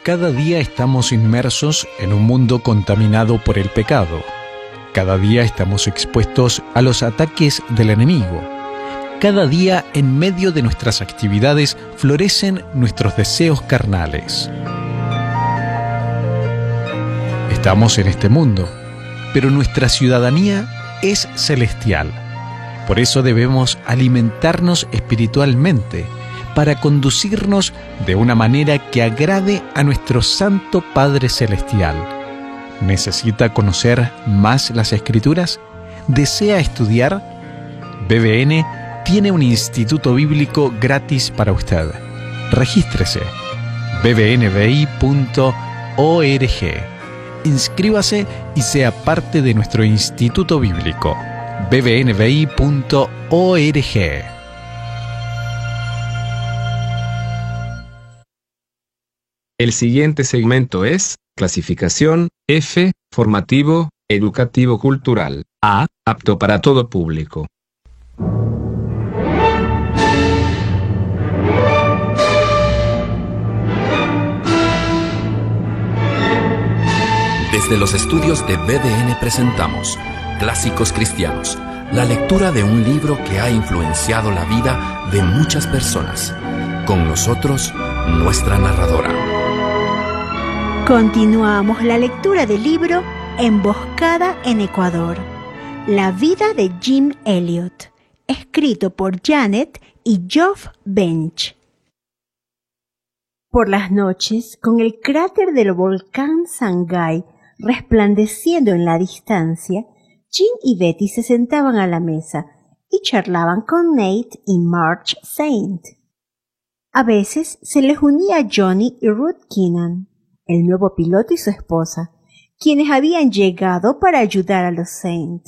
Cada día estamos inmersos en un mundo contaminado por el pecado. Cada día estamos expuestos a los ataques del enemigo. Cada día, en medio de nuestras actividades, florecen nuestros deseos carnales. Estamos en este mundo, pero nuestra ciudadanía es celestial. Por eso debemos alimentarnos espiritualmente, para conducirnos de una manera que agrade a nuestro Santo Padre Celestial. ¿Necesita conocer más las Escrituras? ¿Desea estudiar? BBN tiene un instituto bíblico gratis para usted. Regístrese. bbnbi.org. Inscríbase y sea parte de nuestro instituto bíblico. bbnbi.org. El siguiente segmento es clasificación F, formativo, educativo cultural. A, apto para todo público. Desde los estudios de BDN presentamos Clásicos Cristianos, la lectura de un libro que ha influenciado la vida de muchas personas. Con nosotros, nuestra narradora. Continuamos la lectura del libro Emboscada en Ecuador, la vida de Jim Elliot, escrito por Janet y Geoff Bench. Por las noches, con el cráter del volcán Sangay resplandeciendo en la distancia, Jim y Betty se sentaban a la mesa y charlaban con Nate y Marge Saint. A veces se les unía Johnny y Ruth Keenan, el nuevo piloto y su esposa, quienes habían llegado para ayudar a los Saint.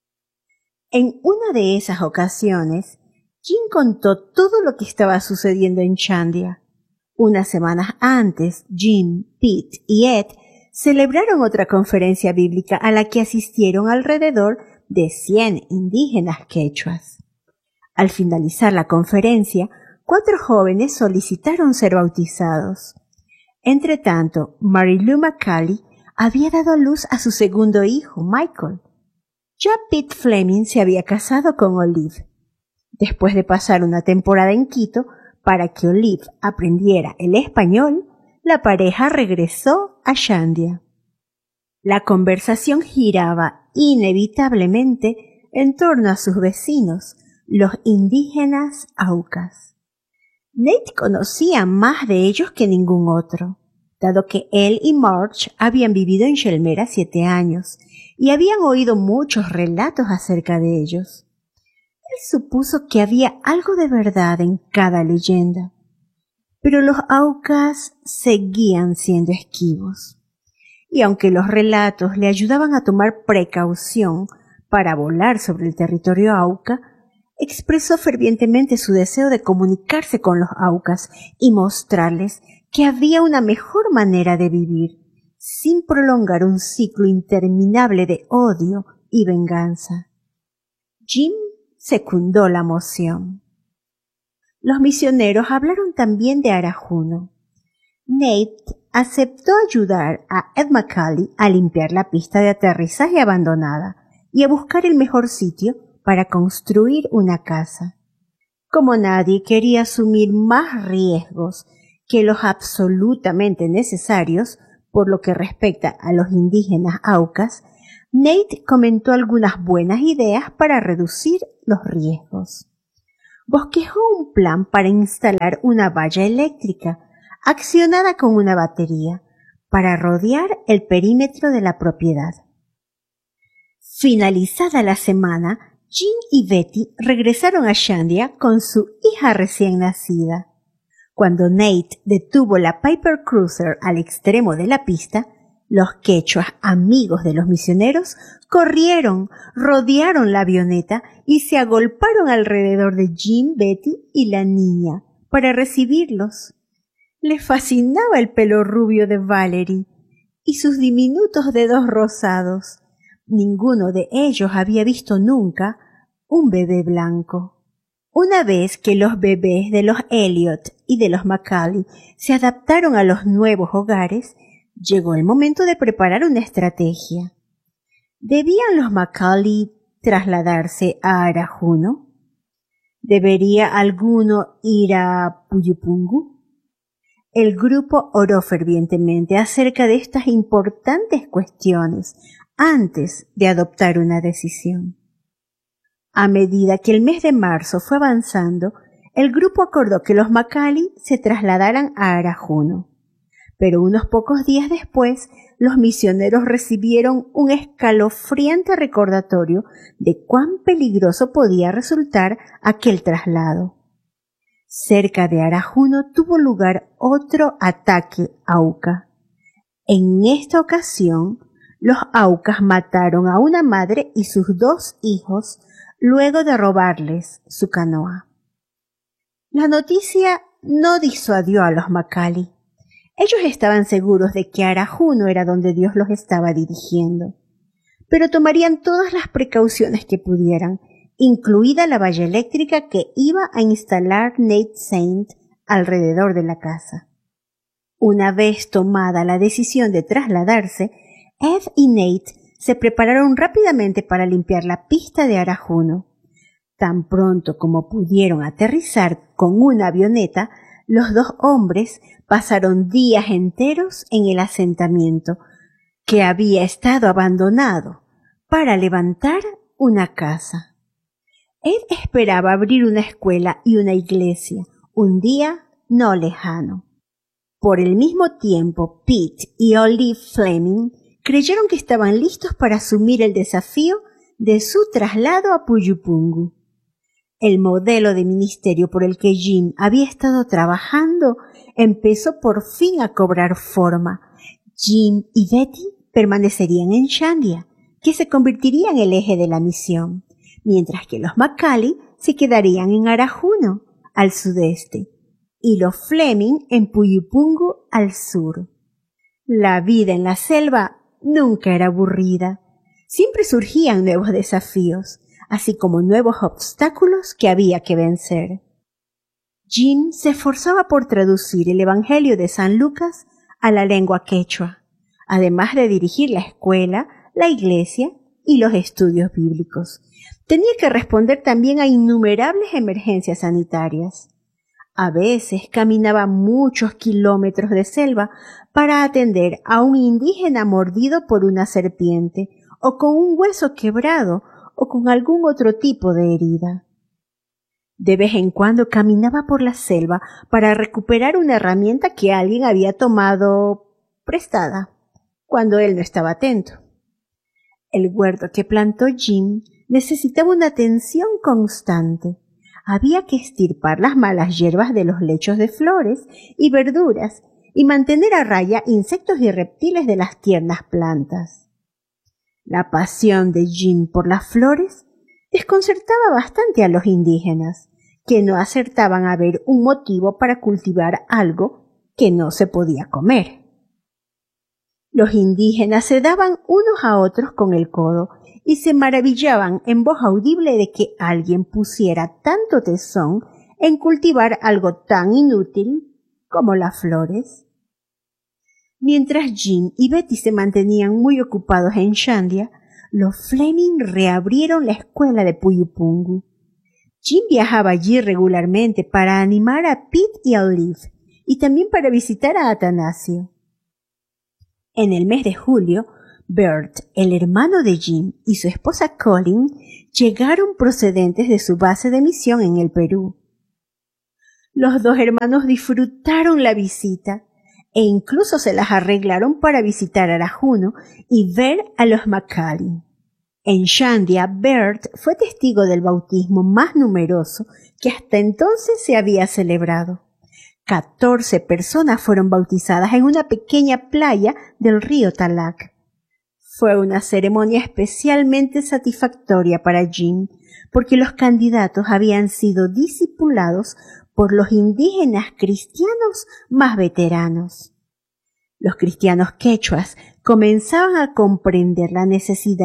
En una de esas ocasiones, Jim contó todo lo que estaba sucediendo en Chandia. Unas semanas antes, Jim, Pete y Ed celebraron otra conferencia bíblica a la que asistieron alrededor de 100 indígenas quechuas. Al finalizar la conferencia, 4 jóvenes solicitaron ser bautizados. Entretanto, Marilu McCallie había dado a luz a su segundo hijo, Michael. Ya Pete Fleming se había casado con Olive. Después de pasar una temporada en Quito para que Olive aprendiera el español, la pareja regresó a Chandia. La conversación giraba inevitablemente en torno a sus vecinos, los indígenas Aucas. Nate conocía más de ellos que ningún otro, dado que él y Marge habían vivido en Shelmera 7 años y habían oído muchos relatos acerca de ellos. Él supuso que había algo de verdad en cada leyenda, pero los Aucas seguían siendo esquivos. Y aunque los relatos le ayudaban a tomar precaución para volar sobre el territorio Auca, expresó fervientemente su deseo de comunicarse con los Aucas y mostrarles que había una mejor manera de vivir, sin prolongar un ciclo interminable de odio y venganza. Jim secundó la moción. Los misioneros hablaron también de Arajuno. Nate aceptó ayudar a Ed McCallie a limpiar la pista de aterrizaje abandonada y a buscar el mejor sitio para construir una casa. Como nadie quería asumir más riesgos que los absolutamente necesarios por lo que respecta a los indígenas Aucas, Nate comentó algunas buenas ideas para reducir los riesgos. Bosquejó un plan para instalar una valla eléctrica accionada con una batería para rodear el perímetro de la propiedad. Finalizada la semana, Jim y Betty regresaron a Chandia con su hija recién nacida. Cuando Nate detuvo la Piper Cruiser al extremo de la pista, los quechuas amigos de los misioneros corrieron, rodearon la avioneta y se agolparon alrededor de Jim, Betty y la niña para recibirlos. Les fascinaba el pelo rubio de Valerie y sus diminutos dedos rosados. Ninguno de ellos había visto nunca un bebé blanco. Una vez que los bebés de los Elliot y de los Macaulay se adaptaron a los nuevos hogares, llegó el momento de preparar una estrategia. ¿Debían los Macaulay trasladarse a Arajuno? ¿Debería alguno ir a Puyupungu? El grupo oró fervientemente acerca de estas importantes cuestiones antes de adoptar una decisión. A medida que el mes de marzo fue avanzando, el grupo acordó que los Macaulay se trasladaran a Arajuno. Pero unos pocos días después, los misioneros recibieron un escalofriante recordatorio de cuán peligroso podía resultar aquel traslado. Cerca de Arajuno tuvo lugar otro ataque Auca. En esta ocasión, los Aucas mataron a una madre y sus 2 hijos luego de robarles su canoa. La noticia no disuadió a los Macaulay. Ellos estaban seguros de que Arajuno era donde Dios los estaba dirigiendo, pero tomarían todas las precauciones que pudieran, incluida la valla eléctrica que iba a instalar Nate Saint alrededor de la casa. Una vez tomada la decisión de trasladarse, Ed y Nate se prepararon rápidamente para limpiar la pista de Arajuno. Tan pronto como pudieron aterrizar con una avioneta, los 2 hombres pasaron días enteros en el asentamiento, que había estado abandonado, para levantar una casa. Ed esperaba abrir una escuela y una iglesia un día no lejano. Por el mismo tiempo, Pete y Olive Fleming creyeron que estaban listos para asumir el desafío de su traslado a Puyupungu. El modelo de ministerio por el que Jim había estado trabajando empezó por fin a cobrar forma. Jim y Betty permanecerían en Shandia, que se convertiría en el eje de la misión, mientras que los Macaulay se quedarían en Arajuno, al sudeste, y los Fleming en Puyupungu, al sur. La vida en la selva nunca era aburrida. Siempre surgían nuevos desafíos, así como nuevos obstáculos que había que vencer. Jim se esforzaba por traducir el Evangelio de San Lucas a la lengua quechua, además de dirigir la escuela, la iglesia y los estudios bíblicos. Tenía que responder también a innumerables emergencias sanitarias. A veces caminaba muchos kilómetros de selva para atender a un indígena mordido por una serpiente o con un hueso quebrado o con algún otro tipo de herida. De vez en cuando caminaba por la selva para recuperar una herramienta que alguien había tomado prestada cuando él no estaba atento. El huerto que plantó Jim necesitaba una atención constante. Había que extirpar las malas hierbas de los lechos de flores y verduras y mantener a raya insectos y reptiles de las tiernas plantas. La pasión de Jim por las flores desconcertaba bastante a los indígenas, que no acertaban a ver un motivo para cultivar algo que no se podía comer. Los indígenas se daban unos a otros con el codo y se maravillaban en voz audible de que alguien pusiera tanto tesón en cultivar algo tan inútil como las flores. Mientras Jim y Betty se mantenían muy ocupados en Shandia, los Fleming reabrieron la escuela de Puyupungu. Jim viajaba allí regularmente para animar a Pete y a Olive, y también para visitar a Atanasio. En el mes de julio, Bert, el hermano de Jim, y su esposa Colin llegaron procedentes de su base de misión en el Perú. Los 2 hermanos disfrutaron la visita e incluso se las arreglaron para visitar Arajuno y ver a los Macaulay. En Shandia, Bert fue testigo del bautismo más numeroso que hasta entonces se había celebrado. 14 personas fueron bautizadas en una pequeña playa del río Talac. Fue una ceremonia especialmente satisfactoria para Jim, porque los candidatos habían sido discipulados por los indígenas cristianos más veteranos. Los cristianos quechuas comenzaban a comprender la necesidad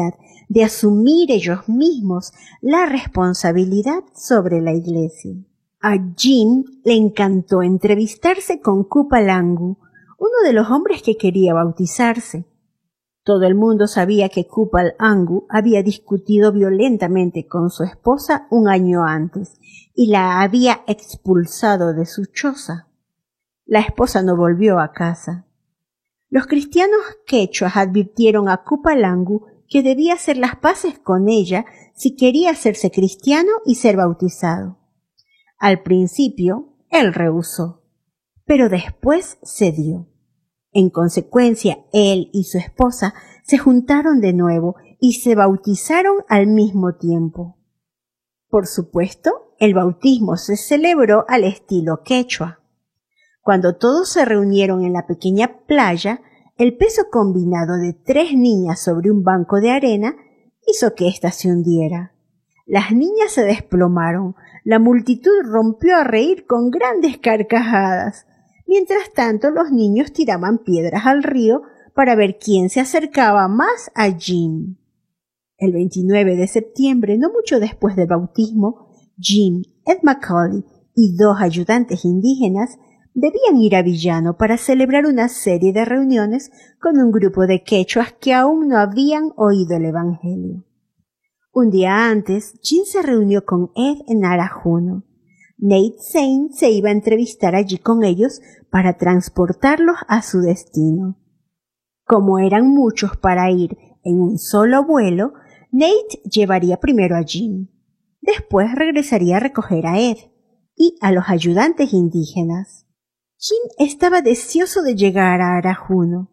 de asumir ellos mismos la responsabilidad sobre la iglesia. A Jim le encantó entrevistarse con Kupalangu, uno de los hombres que quería bautizarse. Todo el mundo sabía que Kupalangu había discutido violentamente con su esposa un año antes y la había expulsado de su choza. La esposa no volvió a casa. Los cristianos quechuas advirtieron a Kupalangu que debía hacer las paces con ella si quería hacerse cristiano y ser bautizado. Al principio, él rehusó, pero después cedió. En consecuencia, él y su esposa se juntaron de nuevo y se bautizaron al mismo tiempo. Por supuesto, el bautismo se celebró al estilo quechua. Cuando todos se reunieron en la pequeña playa, el peso combinado de 3 niñas sobre un banco de arena hizo que ésta se hundiera. Las niñas se desplomaron, la multitud rompió a reír con grandes carcajadas. Mientras tanto, los niños tiraban piedras al río para ver quién se acercaba más a Jim. El 29 de septiembre, no mucho después del bautismo, Jim, Ed Macaulay y 2 ayudantes indígenas debían ir a Villano para celebrar una serie de reuniones con un grupo de quechuas que aún no habían oído el Evangelio. Un día antes, Jim se reunió con Ed en Arajuno. Nate Saint se iba a entrevistar allí con ellos para transportarlos a su destino. Como eran muchos para ir en un solo vuelo, Nate llevaría primero a Jim. Después regresaría a recoger a Ed y a los ayudantes indígenas. Jim estaba deseoso de llegar a Arajuno.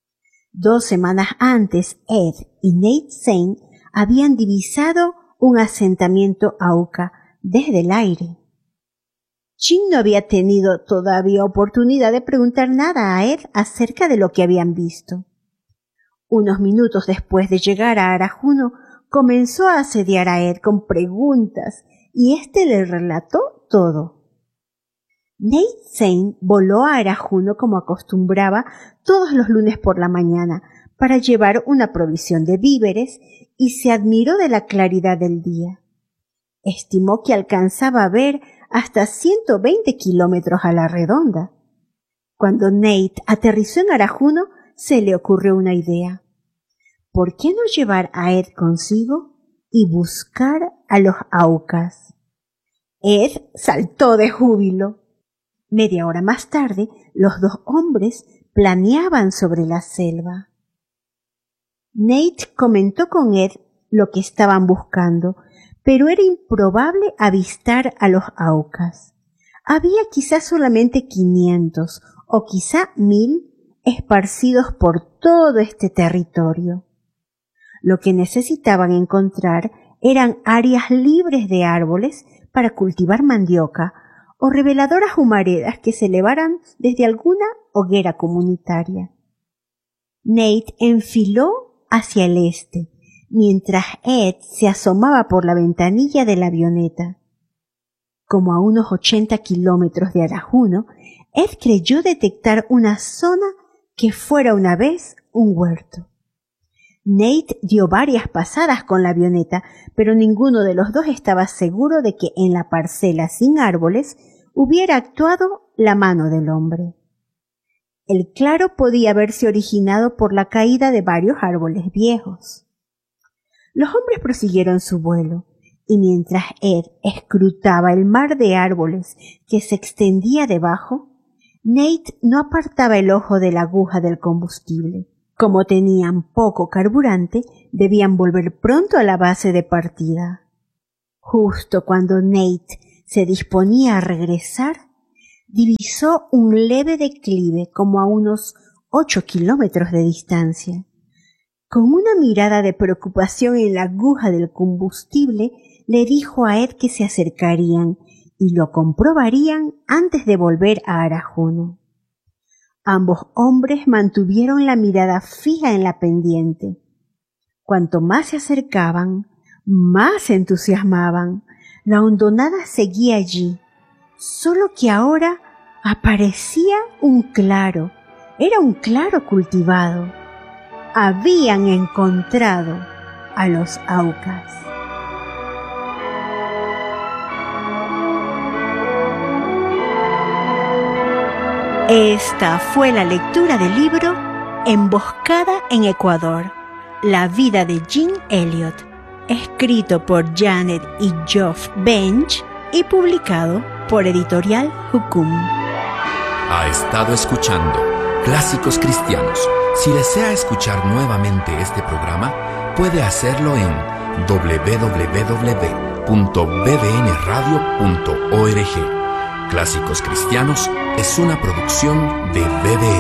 2 semanas antes, Ed y Nate Saint habían divisado un asentamiento auca desde el aire. Jim no había tenido todavía oportunidad de preguntar nada a Ed acerca de lo que habían visto. Unos minutos después de llegar a Arajuno, comenzó a asediar a Ed con preguntas y éste le relató todo. Nate Saint voló a Arajuno como acostumbraba todos los lunes por la mañana para llevar una provisión de víveres y se admiró de la claridad del día. Estimó que alcanzaba a ver hasta 120 kilómetros a la redonda. Cuando Nate aterrizó en Arajuno, se le ocurrió una idea. ¿Por qué no llevar a Ed consigo y buscar a los aucas? Ed saltó de júbilo. Media hora más tarde, los 2 hombres planeaban sobre la selva. Nate comentó con Ed lo que estaban buscando, pero era improbable avistar a los aucas. Había quizás solamente 500 o quizá 1000 esparcidos por todo este territorio. Lo que necesitaban encontrar eran áreas libres de árboles para cultivar mandioca o reveladoras humaredas que se elevaran desde alguna hoguera comunitaria. Nate enfiló hacia el este, mientras Ed se asomaba por la ventanilla de la avioneta. Como a unos 80 kilómetros de Arajuno, Ed creyó detectar una zona que fuera una vez un huerto. Nate dio varias pasadas con la avioneta, pero ninguno de los 2 estaba seguro de que en la parcela sin árboles hubiera actuado la mano del hombre. El claro podía haberse originado por la caída de varios árboles viejos. Los hombres prosiguieron su vuelo, y mientras Ed escrutaba el mar de árboles que se extendía debajo, Nate no apartaba el ojo de la aguja del combustible. Como tenían poco carburante, debían volver pronto a la base de partida. Justo cuando Nate se disponía a regresar, divisó un leve declive como a unos 8 kilómetros de distancia. Con una mirada de preocupación en la aguja del combustible, le dijo a Ed que se acercarían y lo comprobarían antes de volver a Arajuno. Ambos hombres mantuvieron la mirada fija en la pendiente. Cuanto más se acercaban, más se entusiasmaban. La hondonada seguía allí, solo que ahora aparecía un claro. Era un claro cultivado. Habían encontrado a los Aucas. Esta fue la lectura del libro Emboscada en Ecuador, la vida de Jim Elliot, escrito por Janet y Geoff Bench y publicado por Editorial Hukum. Ha estado escuchando Clásicos Cristianos. Si desea escuchar nuevamente este programa, puede hacerlo en www.bbnradio.org. Clásicos Cristianos es una producción de BBN.